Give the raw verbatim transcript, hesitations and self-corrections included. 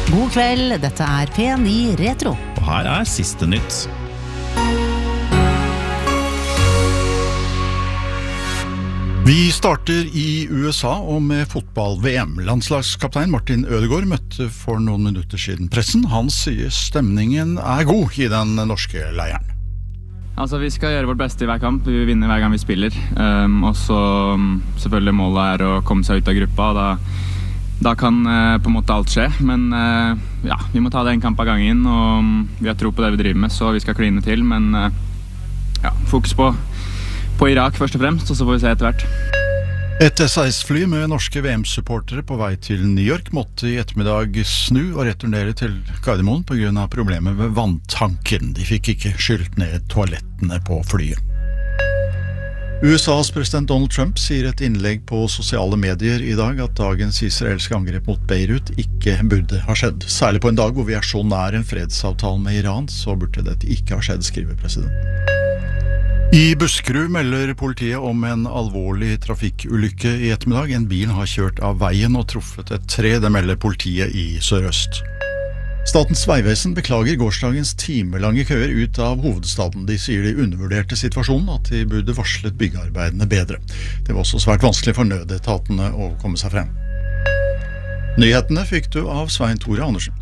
God kveld, dette er P ni Retro. Og her er siste nytt. Vi starter i U S A og med fotball-V M. Landslagskaptein Martin Ødegaard møtte for noen minutter siden pressen. Han sier stemningen er god i den norske leiren. Altså, vi skal gjøre vårt beste i hver kamp. Vi vinner hver gang vi spiller. Um, og så selvfølgelig målet er å komme seg ut av gruppa, og da Da kan uh, på en måte alt skje, men uh, ja, vi må ta det en kamp av gangen, og um, vi har tro på det vi driver med, så vi skal kline til, men uh, ja, fokus på, på Irak først og fremst, og så får vi se etter hvert. Et S A S-fly med norske V M-supportere på vei til New York måtte i ettermiddag snu og returnere til Gardermoen på grunn av problemer med vanntanken. De fikk ikke skylt ned toalettene på flyet. U S A's president Donald Trump sier et innlegg på sosiale medier i dag at dagens israelske angrep mot Beirut ikke burde ha skjedd. Særlig på en dag hvor vi er så nær en fredsavtale med Iran, så burde dette ikke ha skjedd, skriver presidenten. I Buskerud melder politiet om en alvorlig trafikkulykke i ettermiddag. En bil har kjørt av veien og truffet et tre, det melder politiet i Sør-Øst. Statens Vegvesen beklager gårsdagens timelange køer ut av hovedstaden. De sier de undervurderte situasjonen, at de burde varslet byggearbeidene bedre. Det var også svært vanskelig for nødetatene å komme seg frem. Nyhetene fikk du av Svein Tore Andersen.